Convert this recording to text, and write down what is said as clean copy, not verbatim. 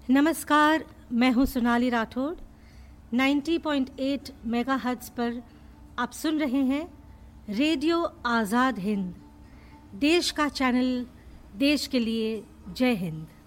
नमस्कार, मैं हूं सोनाली राठौड़। 90.8 मेगाहर्ट्ज पर आप सुन रहे हैं रेडियो आज़ाद हिंद, देश का चैनल, देश के लिए। जय हिंद।